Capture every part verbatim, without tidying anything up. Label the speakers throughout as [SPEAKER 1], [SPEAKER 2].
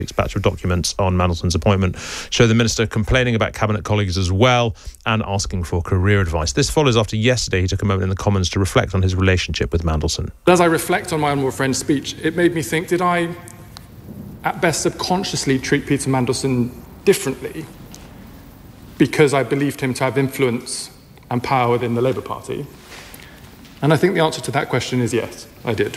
[SPEAKER 1] batch of documents on Mandelson's appointment show the minister complaining about cabinet colleagues as well and asking for career advice. This follows after yesterday he took a moment in the Commons to reflect on his relationship with Mandelson.
[SPEAKER 2] As I reflect on my honourable friend's speech, it made me think, did I, at best subconsciously, treat Peter Mandelson differently because I believed him to have influence and power within the Labour Party? And I think the answer to that question is yes, I did.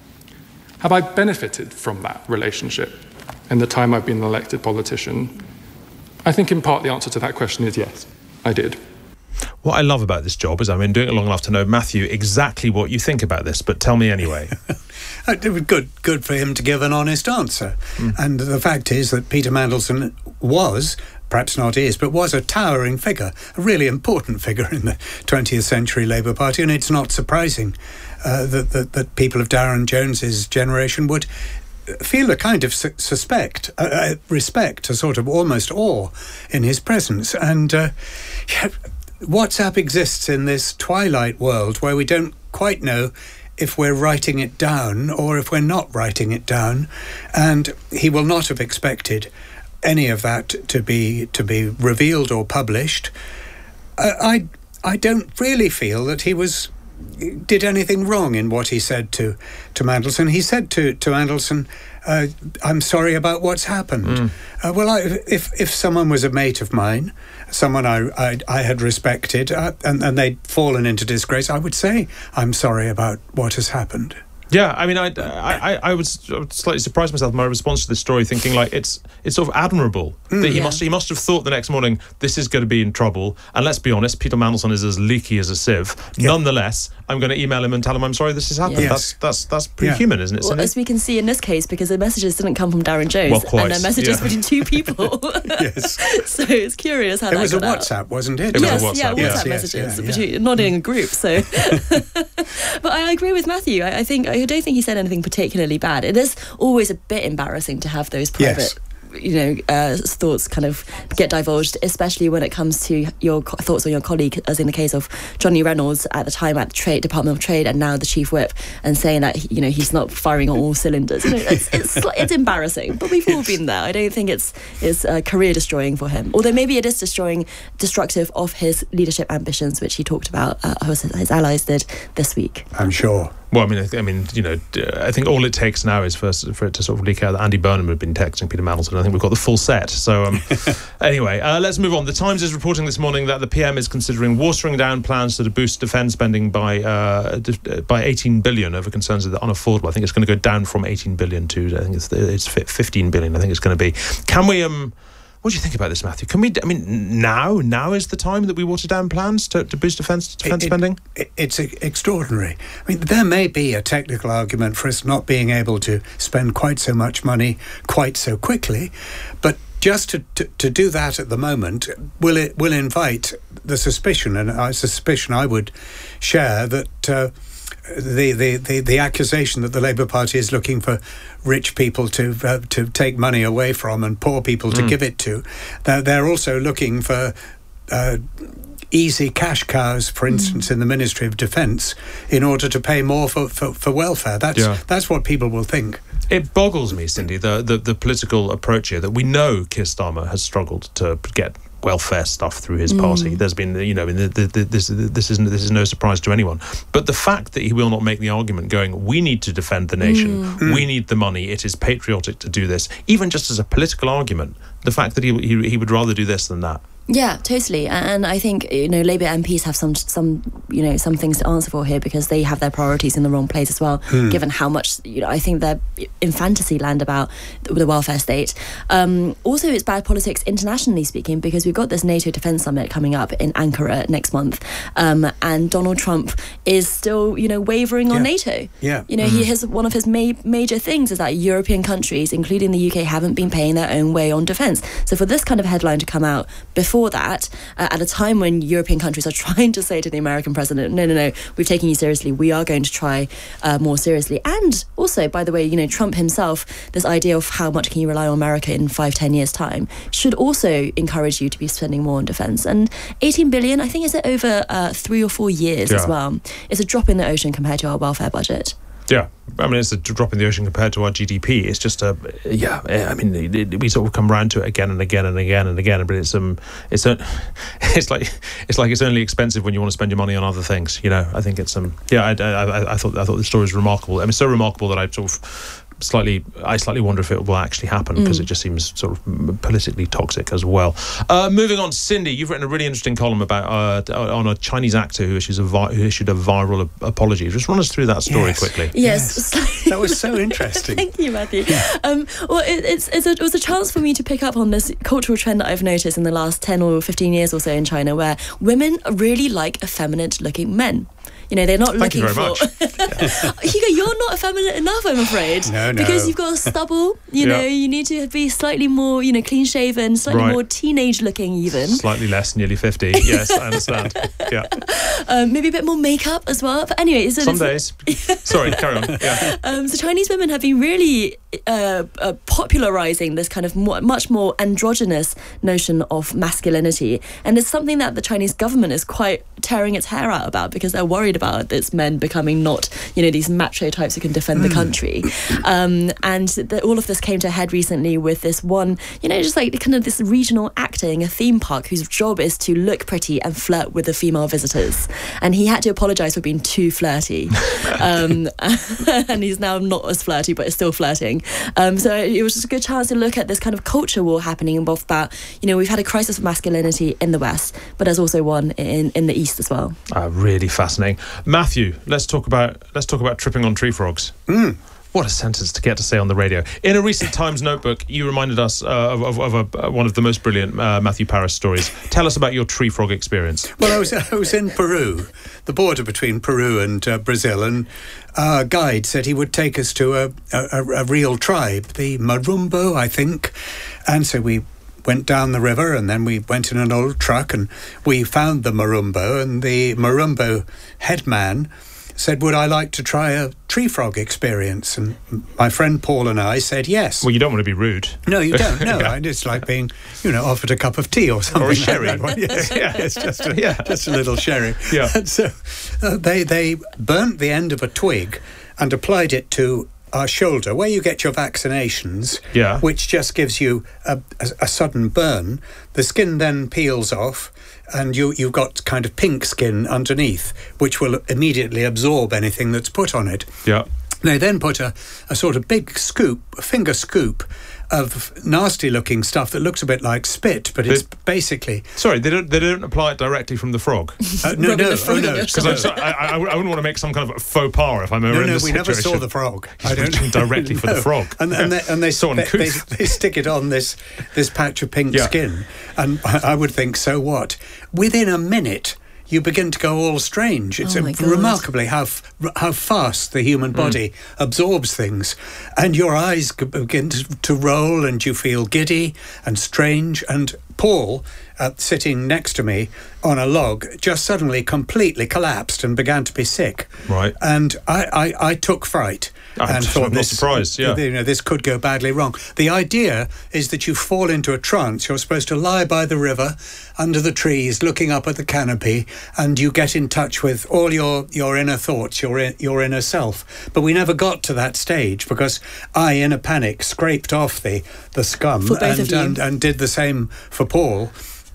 [SPEAKER 2] Have I benefited from that relationship in the time I've been an elected politician? I think in part the answer to that question is yes, I did.
[SPEAKER 1] What I love about this job is I've been doing it long enough to know, Matthew, exactly what you think about this, but tell me anyway.
[SPEAKER 3] It was good, good for him to give an honest answer. Mm. And the fact is that Peter Mandelson was, perhaps not is, but was a towering figure, a really important figure in the twentieth century Labour Party, and it's not surprising uh, that, that, that people of Darren Jones's generation would feel a kind of su- suspect, uh, uh, respect, a sort of almost awe in his presence. And uh, yeah, WhatsApp exists in this twilight world where we don't quite know if we're writing it down or if we're not writing it down. And he will not have expected any of that to be to be revealed or published. Uh, I I don't really feel that he was did anything wrong in what he said to to Mandelson. He said to to Mandelson, uh, "I'm sorry about what's happened." Mm. Uh, well, I, if if someone was a mate of mine, someone I I, I had respected, uh, and and they'd fallen into disgrace, I would say, "I'm sorry about what has happened."
[SPEAKER 1] Yeah, I mean, I, I, I was slightly surprised myself in my response to this story, thinking like it's it's sort of admirable mm, that he yeah. must he must have thought the next morning this is going to be in trouble. And let's be honest, Peter Mandelson is as leaky as a sieve. Yeah. Nonetheless, I'm going to email him and tell him I'm sorry this has happened.
[SPEAKER 3] Yes.
[SPEAKER 1] That's that's that's pretty
[SPEAKER 3] yeah.
[SPEAKER 1] human, isn't it?
[SPEAKER 4] Well, as we can see in this case, because the messages didn't come from Darren Jones,
[SPEAKER 1] well, quite,
[SPEAKER 4] and they're messages
[SPEAKER 1] yeah.
[SPEAKER 4] between two people.
[SPEAKER 3] Yes.
[SPEAKER 4] So it's curious how
[SPEAKER 3] it
[SPEAKER 4] that
[SPEAKER 3] was a
[SPEAKER 4] got
[SPEAKER 3] WhatsApp,
[SPEAKER 4] out.
[SPEAKER 3] wasn't it?
[SPEAKER 1] It
[SPEAKER 4] yes,
[SPEAKER 1] was a WhatsApp.
[SPEAKER 4] yeah,
[SPEAKER 1] Yes,
[SPEAKER 4] WhatsApp
[SPEAKER 3] yes,
[SPEAKER 4] messages,
[SPEAKER 3] yeah,
[SPEAKER 4] between,
[SPEAKER 3] yeah.
[SPEAKER 4] not in a group. So, but I agree with Matthew. I, I think I don't think he said anything particularly bad. It is always a bit embarrassing to have those private.
[SPEAKER 3] Yes.
[SPEAKER 4] you know, uh, thoughts kind of get divulged, especially when it comes to your co- thoughts on your colleague, as in the case of Johnny Reynolds at the time at the Trade Department of Trade and now the Chief Whip, and saying that, you know, he's not firing on all cylinders. You know, it's it's, it's embarrassing, but we've all been there. I don't think it's it's uh, career destroying for him, although maybe it is destroying, destructive of his leadership ambitions, which he talked about, uh, his, his allies did this week.
[SPEAKER 3] I'm sure.
[SPEAKER 1] Well, I mean, I, th- I mean, you know, I think all it takes now is for, for it to sort of leak out that Andy Burnham had been texting Peter Mandelson. I think we've got the full set. So, um, anyway, uh, let's move on. The Times is reporting this morning that the P M is considering watering down plans to boost defence spending by uh, d- by eighteen billion over concerns that they're unaffordable. I think it's going to go down from eighteen billion to, I think it's it's fifteen billion. I think it's going to be. Can we? Um, What do you think about this, Matthew? Can we? I mean, now, now is the time that we water down plans to, to boost defence defence
[SPEAKER 3] it,
[SPEAKER 1] spending.
[SPEAKER 3] It, it's extraordinary. I mean, there may be a technical argument for us not being able to spend quite so much money quite so quickly, but just to, to, to do that at the moment will it will invite the suspicion, and a suspicion I would share, that. Uh, The, the, the, the accusation that the Labour Party is looking for rich people to uh, to take money away from and poor people to mm. give it to. They're, they're also looking for uh, easy cash cows, for instance, mm. in the Ministry of Defence, in order to pay more for, for, for welfare. That's yeah. that's what people will think.
[SPEAKER 1] It boggles me, Cindy, the, the, the political approach here, that we know Keir Starmer has struggled to get welfare stuff through his party. Mm. There's been, you know, the, the, the, this this isn't this is no surprise to anyone. But the fact that he will not make the argument, going, we need to defend the nation, mm. we need the money, it is patriotic to do this, even just as a political argument, the fact that he he, he would rather do this than that.
[SPEAKER 4] Yeah, totally. And I think, you know, Labour M Ps have some, some, you know, some things to answer for here, because they have their priorities in the wrong place as well, hmm. given how much, you know, I think they're in fantasy land about the welfare state. Um, also, it's bad politics internationally speaking, because we've got this NATO Defence Summit coming up in Ankara next month. Um, and Donald Trump is still, you know, wavering on
[SPEAKER 3] yeah.
[SPEAKER 4] NATO.
[SPEAKER 3] Yeah.
[SPEAKER 4] You know, mm-hmm. he has, one of his ma- major things is that European countries, including the U K, haven't been paying their own way on defence. So for this kind of headline to come out before that, uh, at a time when European countries are trying to say to the American president, no, no, no, we've taken you seriously, we are going to try uh, more seriously. And also, by the way, you know, Trump himself, this idea of how much can you rely on America in five, ten years' time, should also encourage you to be spending more on defence. And eighteen billion, I think, is it over uh, three or four years yeah. as well. It's a drop in the ocean compared to our welfare budget.
[SPEAKER 1] Yeah, I mean, it's a drop in the ocean compared to our G D P. It's just a, yeah, I mean, it, it, we sort of come around to it again and again and again and again, but it's um, it's a, it's like it's like it's only expensive when you want to spend your money on other things. You know, I think it's um, yeah, I, I, I thought I thought the story was remarkable. I mean, so remarkable that I sort of. Slightly, I slightly wonder if it will actually happen because mm. it just seems sort of politically toxic as well. Uh, moving on, Cindy, you've written a really interesting column about uh, on a Chinese actor who issues a vi- who issued a viral a- apology. Just run us through that story
[SPEAKER 3] yes.
[SPEAKER 1] quickly.
[SPEAKER 4] Yes,
[SPEAKER 3] yes. That was so interesting.
[SPEAKER 4] Thank you, Matthew. Yeah. Um, well, it, it's, it's a, it was a chance for me to pick up on this cultural trend that I've noticed in the last ten or fifteen years or so in China, where women really like effeminate-looking men. You know, they're not
[SPEAKER 1] Thank
[SPEAKER 4] looking
[SPEAKER 1] you very
[SPEAKER 4] for...
[SPEAKER 1] much.
[SPEAKER 4] Hugo, you're not effeminate enough, I'm afraid.
[SPEAKER 3] No, no.
[SPEAKER 4] Because you've got a stubble, you
[SPEAKER 1] Yeah.
[SPEAKER 4] know, you need to be slightly more, you know, clean-shaven, slightly
[SPEAKER 1] Right.
[SPEAKER 4] more teenage-looking even.
[SPEAKER 1] Slightly less, nearly fifty. Yes, I understand. Yeah.
[SPEAKER 4] Um, maybe a bit more makeup as well. But anyway... So
[SPEAKER 1] Some
[SPEAKER 4] this-
[SPEAKER 1] days. Sorry, carry on. Yeah.
[SPEAKER 4] Um, so Chinese women have been really uh, uh, popularising this kind of more, much more androgynous notion of masculinity. And it's something that the Chinese government is quite tearing its hair out about because they're worried about its men becoming not, you know, these macho types who can defend the country. Um, and the, all of this came to a head recently with this one, you know, just like kind of this regional actor in a theme park whose job is to look pretty and flirt with the female visitors. And he had to apologise for being too flirty. um, and he's now not as flirty, but is still flirting. Um, so it was just a good chance to look at this kind of culture war happening, both about, you know, we've had a crisis of masculinity in the West, but there's also one in, in the East as well.
[SPEAKER 1] Uh, really fascinating. Matthew, let's talk about let's talk about tripping on tree frogs.
[SPEAKER 3] Mm.
[SPEAKER 1] What a sentence to get to say on the radio. In a recent Times notebook, you reminded us uh, of, of, of a, uh, one of the most brilliant uh, Matthew Paris stories. Tell us about your tree frog experience.
[SPEAKER 3] Well, I was I was in Peru, the border between Peru and uh, Brazil, and our guide said he would take us to a, a, a real tribe, the Marumbo, I think. And so we went down the river, and then we went in an old truck, and we found the Marumbo, and the Marumbo headman said, would I like to try a tree frog experience? And my friend Paul and I said yes.
[SPEAKER 1] Well, you don't want to be rude.
[SPEAKER 3] No, you don't. No,
[SPEAKER 1] Yeah.
[SPEAKER 3] It's like being, you know, offered a cup of tea or something.
[SPEAKER 1] Or a
[SPEAKER 3] like
[SPEAKER 1] sherry.
[SPEAKER 3] that. Yes,
[SPEAKER 1] Yeah.
[SPEAKER 3] it's just a,
[SPEAKER 1] Yeah.
[SPEAKER 3] just a little sherry.
[SPEAKER 1] Yeah.
[SPEAKER 3] And so uh, they they burnt the end of a twig and applied it to our shoulder, where you get your vaccinations,
[SPEAKER 1] Yeah.
[SPEAKER 3] which just gives you a, a, a sudden burn. The skin then peels off, and you, you've got kind of pink skin underneath, which will immediately absorb anything that's put on it.
[SPEAKER 1] Yeah.
[SPEAKER 3] They then put a, a sort of big scoop, a finger scoop, of nasty-looking stuff that looks a bit like spit, but it's
[SPEAKER 1] It-
[SPEAKER 3] basically...
[SPEAKER 1] Sorry, they don't they don't apply it directly from the frog.
[SPEAKER 3] Uh, no,
[SPEAKER 4] Rubbing
[SPEAKER 3] no,
[SPEAKER 4] the frog
[SPEAKER 3] oh,
[SPEAKER 4] on
[SPEAKER 3] no.
[SPEAKER 4] your
[SPEAKER 1] Because
[SPEAKER 3] no.
[SPEAKER 1] I, I, I wouldn't want to make some kind of faux pas if I'm ever
[SPEAKER 3] No,
[SPEAKER 1] in
[SPEAKER 3] no,
[SPEAKER 1] this
[SPEAKER 3] we
[SPEAKER 1] situation.
[SPEAKER 3] never saw the frog.
[SPEAKER 1] He's reaching directly for the
[SPEAKER 3] No.
[SPEAKER 1] frog.
[SPEAKER 3] And, and they, and they,
[SPEAKER 1] So
[SPEAKER 3] they, they,
[SPEAKER 1] uncouth.
[SPEAKER 3] they stick it on this this patch of pink
[SPEAKER 1] Yeah.
[SPEAKER 3] skin, and I I would think, so what? Within a minute, you begin to go all strange. It's
[SPEAKER 4] Oh my God.
[SPEAKER 3] remarkably how f- how fast the human body absorbs things, and your eyes g- begin to, to roll, and you feel giddy and strange. And Paul, uh, sitting next to me on a log, just suddenly completely collapsed and began to be sick.
[SPEAKER 1] Right.
[SPEAKER 3] And I, I, I took fright.
[SPEAKER 1] I'm
[SPEAKER 3] and
[SPEAKER 1] s-
[SPEAKER 3] thought
[SPEAKER 1] I'm not
[SPEAKER 3] this,
[SPEAKER 1] surprised, yeah.
[SPEAKER 3] you know, this could go badly wrong. The idea is that you fall into a trance. You're supposed to lie by the river, under the trees, looking up at the canopy, and you get in touch with all your, your inner thoughts, your in, your inner self. But we never got to that stage because I, in a panic, scraped off the, the scum
[SPEAKER 4] For both
[SPEAKER 3] and,
[SPEAKER 4] of you.
[SPEAKER 3] and and did the same for Paul.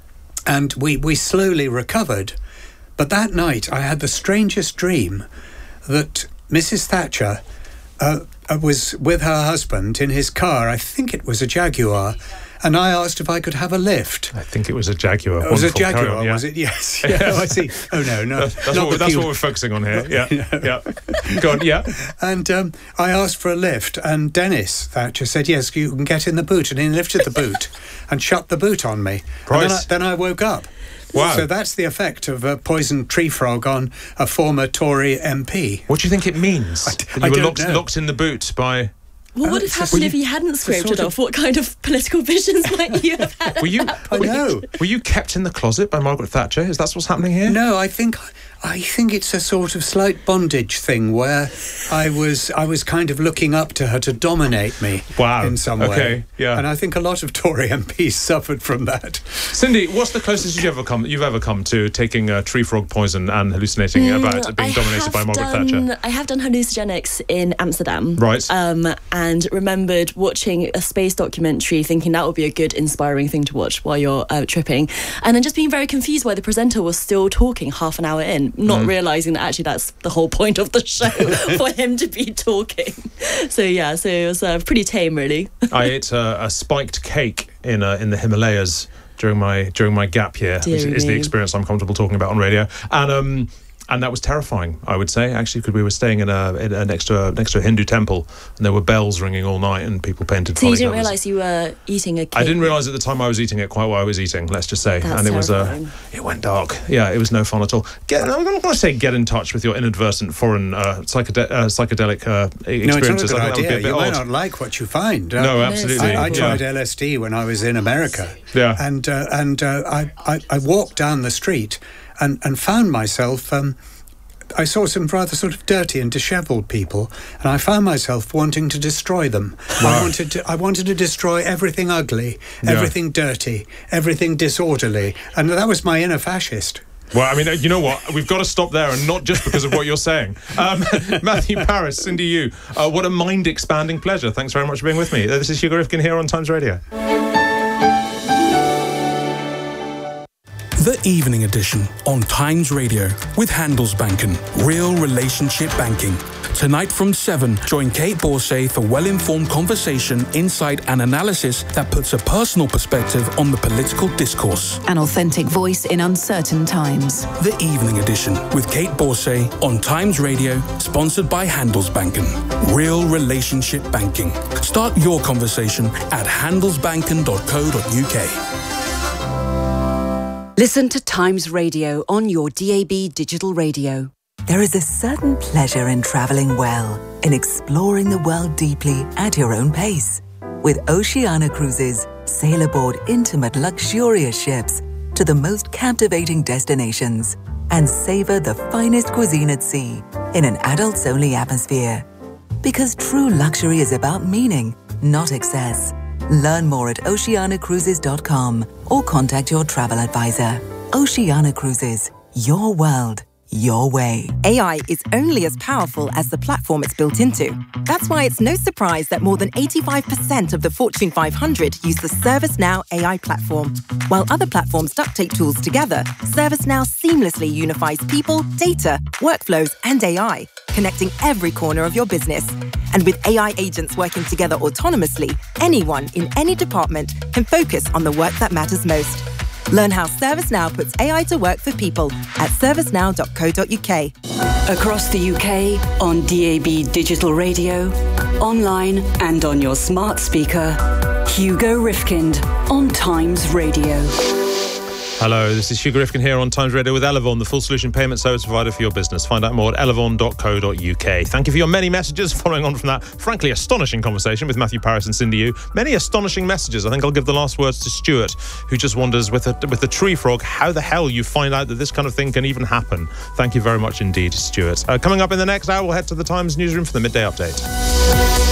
[SPEAKER 3] And we, we slowly recovered. But that night I had the strangest dream that Missus Thatcher uh, uh, was with her husband in his car. I think it was a Jaguar. And I asked if I could have a lift.
[SPEAKER 1] I think it was a Jaguar.
[SPEAKER 3] It was a
[SPEAKER 1] Wonderful. Carry
[SPEAKER 3] Jaguar,
[SPEAKER 1] on, yeah.
[SPEAKER 3] was it? Yes. Yeah, oh, I see. Oh, no, no.
[SPEAKER 1] That's, that's,
[SPEAKER 3] not
[SPEAKER 1] what,
[SPEAKER 3] the
[SPEAKER 1] that's
[SPEAKER 3] Puma.
[SPEAKER 1] what we're focusing on here. Yeah, yeah. Go on, yeah.
[SPEAKER 3] And um, I asked for a lift, and Dennis Thatcher said, yes, you can get in the boot. And he lifted the boot and shut the boot on me. And then I,
[SPEAKER 1] Price.
[SPEAKER 3] then I woke up.
[SPEAKER 1] Wow.
[SPEAKER 3] So that's the effect of a poisoned tree frog on a former Tory M P.
[SPEAKER 1] What do you think it means?
[SPEAKER 3] I d-
[SPEAKER 1] That you
[SPEAKER 3] I
[SPEAKER 1] were
[SPEAKER 3] don't
[SPEAKER 1] locked,
[SPEAKER 3] know.
[SPEAKER 1] locked in the boot by...
[SPEAKER 4] What
[SPEAKER 3] Oh,
[SPEAKER 4] would have
[SPEAKER 3] it's just-
[SPEAKER 4] happened
[SPEAKER 3] Were
[SPEAKER 4] if
[SPEAKER 3] you-
[SPEAKER 4] you hadn't scraped
[SPEAKER 3] sort
[SPEAKER 4] it
[SPEAKER 3] of-
[SPEAKER 4] off? What kind of political visions might you have had?
[SPEAKER 1] Were you?
[SPEAKER 3] I
[SPEAKER 1] were
[SPEAKER 3] know.
[SPEAKER 1] You, were you kept in the closet by Margaret Thatcher? Is that what's happening here?
[SPEAKER 3] No, I think I think it's a sort of slight bondage thing where I was I was kind of looking up to her to dominate me
[SPEAKER 1] wow.
[SPEAKER 3] in some way.
[SPEAKER 1] Okay, yeah.
[SPEAKER 3] And I think a lot of Tory M Ps suffered from that.
[SPEAKER 1] Cindy, what's the closest you've ever come you've ever come to taking uh, tree frog poison and hallucinating mm, about being
[SPEAKER 4] I
[SPEAKER 1] dominated by Margaret
[SPEAKER 4] done,
[SPEAKER 1] Thatcher?
[SPEAKER 4] I have done hallucinogenics in Amsterdam.
[SPEAKER 1] Right.
[SPEAKER 4] Um, and remembered watching a space documentary thinking that would be a good inspiring thing to watch while you're uh, tripping. And then just being very confused why the presenter was still talking half an hour in, not mm. realising that actually that's the whole point of the show, for him to be talking. So yeah, so it was uh, pretty tame, really.
[SPEAKER 1] I ate uh, a spiked cake in uh, in the Himalayas during my during my gap year,
[SPEAKER 4] Dear
[SPEAKER 1] which is
[SPEAKER 4] me.
[SPEAKER 1] the experience I'm comfortable talking about on radio. And um, and that was terrifying, I would say, actually, because we were staying in a, in a next to a next to a Hindu temple, and there were bells ringing all night, and people painted.
[SPEAKER 4] So you didn't
[SPEAKER 1] colours.
[SPEAKER 4] realise you were eating a cake?
[SPEAKER 1] I didn't realise at the time I was eating it quite what I was eating. Let's just say,
[SPEAKER 4] That's
[SPEAKER 1] and it
[SPEAKER 4] terrifying.
[SPEAKER 1] was uh, it went dark. Yeah, it was no fun at all. Get, I'm not going to say get in touch with your inadvertent foreign uh, psychede- uh, psychedelic uh, experiences.
[SPEAKER 3] No, it's not a good
[SPEAKER 1] I think that would be
[SPEAKER 3] idea.
[SPEAKER 1] a bit
[SPEAKER 3] You
[SPEAKER 1] odd.
[SPEAKER 3] might not like what you find. Uh,
[SPEAKER 1] No, absolutely.
[SPEAKER 3] I, I
[SPEAKER 1] yeah.
[SPEAKER 3] tried L S D when I was in America.
[SPEAKER 1] Yeah.
[SPEAKER 3] And uh, and uh, I, I I walked down the street and and found myself. Um, I saw some rather sort of dirty and dishevelled people, and I found myself wanting to destroy them.
[SPEAKER 1] Wow.
[SPEAKER 3] I wanted to I wanted to destroy everything ugly,
[SPEAKER 1] Yeah.
[SPEAKER 3] everything dirty, everything disorderly, and that was my inner fascist.
[SPEAKER 1] Well, I mean, you know what? We've got to stop there, and not just because of what you're saying. Um, Matthew Parris, Cindy Yu, uh, what a mind-expanding pleasure. Thanks very much for being with me. Uh, This is Hugo Rifkin here on Times Radio.
[SPEAKER 5] The Evening Edition on Times Radio with Handelsbanken. Real relationship banking. Tonight from seven, join Kate Borsay for well-informed conversation, insight and analysis that puts a personal perspective on the political discourse.
[SPEAKER 6] An authentic voice in uncertain times.
[SPEAKER 5] The Evening Edition with Kate Borsay on Times Radio, sponsored by Handelsbanken. Real relationship banking. Start your conversation at handelsbanken dot co dot uk.
[SPEAKER 7] Listen to Times Radio on your D A B digital radio.
[SPEAKER 8] There is a certain pleasure in travelling well, in exploring the world deeply at your own pace. With Oceania Cruises, sail aboard intimate, luxurious ships to the most captivating destinations and savour the finest cuisine at sea in an adults-only atmosphere. Because true luxury is about meaning, not excess. Learn more at oceania cruises dot com or contact your travel advisor. Oceania Cruises, your world, your way.
[SPEAKER 9] A I is only as powerful as the platform it's built into. That's why it's no surprise that more than eighty-five percent of the Fortune five hundred use the ServiceNow A I platform. While other platforms duct tape tools together, ServiceNow seamlessly unifies people, data, workflows, and A I, connecting every corner of your business. And with A I agents working together autonomously, anyone in any department can focus on the work that matters most. Learn how ServiceNow puts A I to work for people at servicenow dot co dot uk.
[SPEAKER 7] Across the U K, on D A B digital radio, online and on your smart speaker. Hugo Rifkind on Times Radio.
[SPEAKER 1] Hello, this is Hugo Rifkin here on Times Radio with Elevon, the full solution payment service provider for your business. Find out more at elevon dot co dot uk. Thank you for your many messages following on from that frankly astonishing conversation with Matthew Parris and Cindy Yu. Many astonishing messages. I think I'll give the last words to Stuart, who just wonders with the, with the tree frog, how the hell you find out that this kind of thing can even happen. Thank you very much indeed, Stuart. Uh, coming up in the next hour, we'll head to the Times newsroom for the midday update.